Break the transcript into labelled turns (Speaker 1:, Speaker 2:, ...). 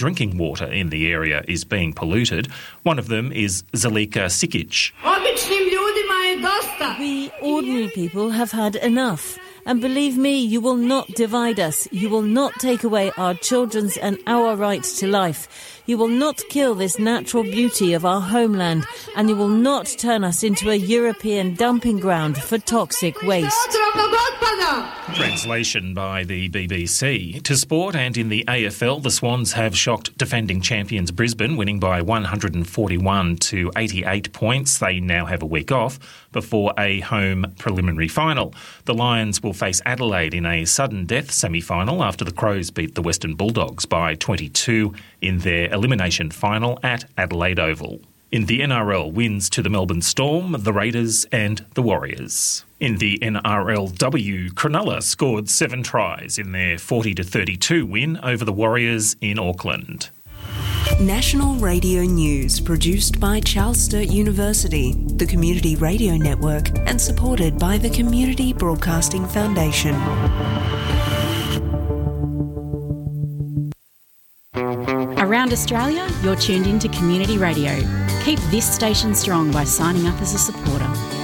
Speaker 1: Drinking water in the area is being polluted. One of them is Zalika Sikic.
Speaker 2: We ordinary people have had enough. And believe me, you will not divide us. You will not take away our children's and our right to life. You will not kill this natural beauty of our homeland. And you will not turn us into a European dumping ground for toxic waste.
Speaker 1: Translation by the BBC. To sport, and in the AFL, the Swans have shocked defending champions Brisbane, winning by 141 to 88 points. They now have a week off before a home preliminary final. The Lions will face Adelaide in a sudden death semi-final after the Crows beat the Western Bulldogs by 22 in their elimination final at Adelaide Oval. In the NRL, wins to the Melbourne Storm, the Raiders and the Warriors. In the NRLW, Cronulla scored 7 tries in their 40-32 win over the Warriors in Auckland.
Speaker 3: National Radio News, produced by Charles Sturt University, the Community Radio Network, and supported by the Community Broadcasting Foundation.
Speaker 4: Around Australia, you're tuned into Community Radio. Keep this station strong by signing up as a supporter.